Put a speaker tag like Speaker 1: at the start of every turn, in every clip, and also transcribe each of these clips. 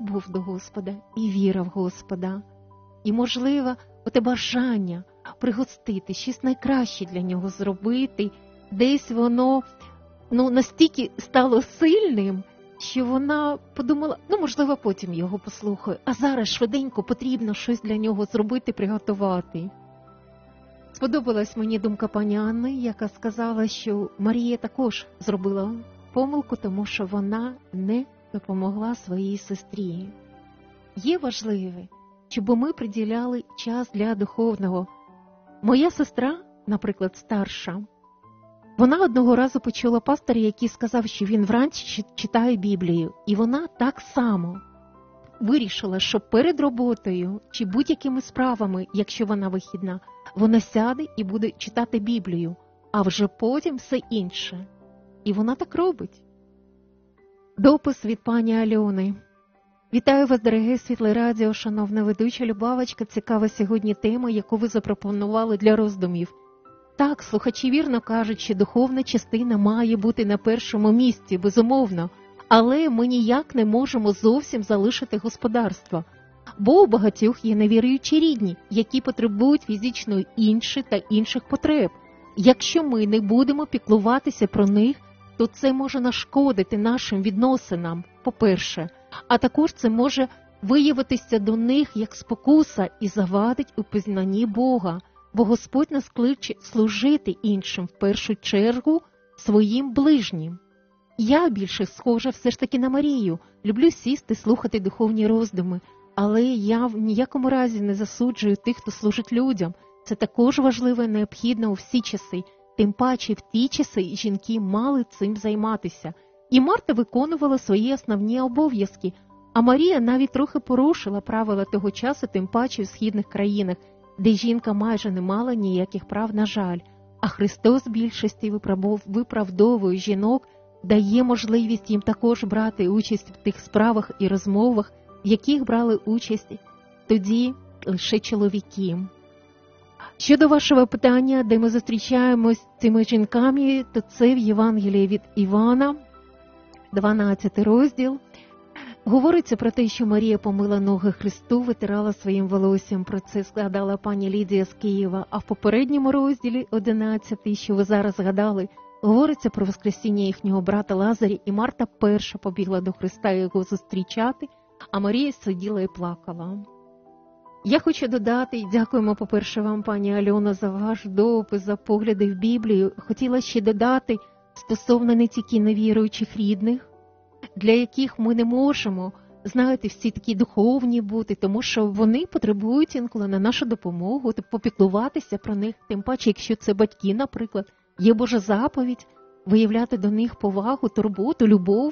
Speaker 1: любов до Господа і віра в Господа. І, можливо, оте бажання пригостити, щось найкраще для нього зробити, десь воно настільки стало сильним, що вона подумала, можливо, потім його послухаю, а зараз швиденько потрібно щось для нього зробити, приготувати. Сподобалась мені думка пані Анни, яка сказала, що Марія також зробила помилку, тому що вона не допомогла своїй сестрі. Є важливе, щоб ми приділяли час для духовного. Моя сестра, наприклад, старша, вона одного разу почула пастора, який сказав, що він вранці читає Біблію. І вона так само вирішила, що перед роботою чи будь-якими справами, якщо вона вихідна, вона сяде і буде читати Біблію, а вже потім все інше. І вона так робить. Допис від пані Альони. Вітаю вас, дороге Світле Радіо, шановна ведуча Любавочка. Цікава сьогодні тема, яку ви запропонували для роздумів. Так, слухачі вірно кажуть, що духовна частина має бути на першому місці, безумовно. Але ми ніяк не можемо зовсім залишити господарство. Бо у багатьох є невіруючі рідні, які потребують фізично інших потреб. Якщо ми не будемо піклуватися про них, то це може нашкодити нашим відносинам, по-перше. А також це може виявитися до них як спокуса і завадить у пізнанні Бога. Бо Господь нас кличе служити іншим, в першу чергу, своїм ближнім. Я більше схожа все ж таки на Марію. Люблю сісти, слухати духовні роздуми. Але я в ніякому разі не засуджую тих, хто служить людям. Це також важливо і необхідно у всі часи. Тим паче в ті часи жінки мали цим займатися. І Марта виконувала свої основні обов'язки. А Марія навіть трохи порушила правила того часу, тим паче в східних країнах, де жінка майже не мала ніяких прав, на жаль. А Христос більшості виправдовує жінок, дає можливість їм також брати участь в тих справах і розмовах, в яких брали участь тоді лише чоловіки. Щодо вашого питання, де ми зустрічаємось з цими жінками, то це в Євангелії від Івана, 12 розділ. Говориться про те, що Марія помила ноги Христу, витирала своїм волоссям. Про це згадала пані Лідія з Києва. А в попередньому розділі, 11, що ви зараз згадали, говориться про воскресіння їхнього брата Лазаря, і Марта перша побігла до Христа його зустрічати, а Марія сиділа і плакала. Я хочу додати, і дякуємо, по-перше, вам, пані Альона, за ваш допис, за погляди в Біблію. Хотіла ще додати стосовно не тільки невіруючих рідних, для яких ми не можемо, знаєте, всі такі духовні бути, тому що вони потребують інколи на нашу допомогу, попіклуватися про них, тим паче, якщо це батьки, наприклад, є Божа заповідь, виявляти до них повагу, турботу,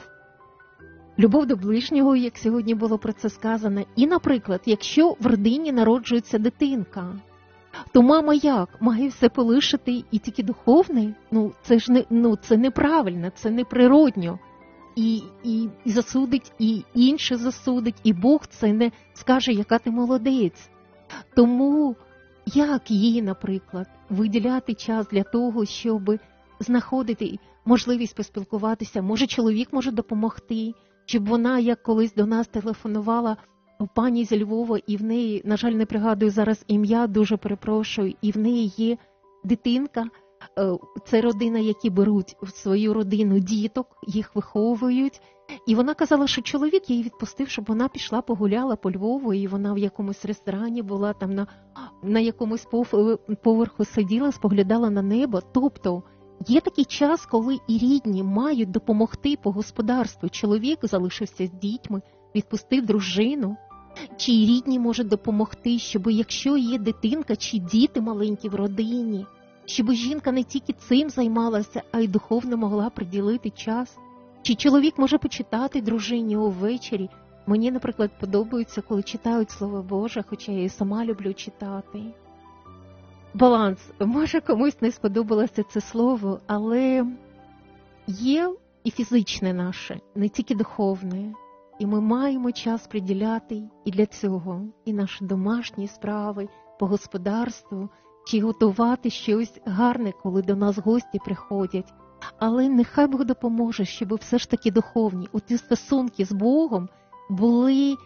Speaker 1: любов до ближнього, як сьогодні було про це сказано. І, наприклад, якщо в родині народжується дитинка, то мама як? Має все полишити і тільки духовне? Це ж це неправильно, це неприродньо. І засудить, і інше засудить, і Бог це не скаже, яка ти молодець. Тому як їй, наприклад, виділяти час для того, щоб знаходити можливість поспілкуватися? Може, чоловік може допомогти? Щоб вона, як колись до нас телефонувала пані зі Львова, і в неї, на жаль, не пригадую зараз ім'я, дуже перепрошую, і в неї є дитинка, це родина, які беруть в свою родину діток, їх виховують. І вона казала, що чоловік її відпустив, щоб вона пішла погуляла по Львову, і вона в якомусь ресторані була, там на якомусь поверху сиділа, споглядала на небо. Тобто є такий час, коли і рідні мають допомогти по господарству. Чоловік залишився з дітьми, відпустив дружину. Чи рідні можуть допомогти, щоб якщо є дитинка чи діти маленькі в родині, щоб жінка не тільки цим займалася, а й духовно могла приділити час. Чи чоловік може почитати дружині увечері? Мені, наприклад, подобається, коли читають Слово Боже, хоча я і сама люблю читати. Баланс. Може, комусь не сподобалося це слово, але є і фізичне наше, не тільки духовне. І ми маємо час приділяти і для цього, і наші домашні справи по господарству, чи готувати щось гарне, коли до нас гості приходять. Але нехай Бог допоможе, щоб все ж таки духовні, у ті стосунки з Богом були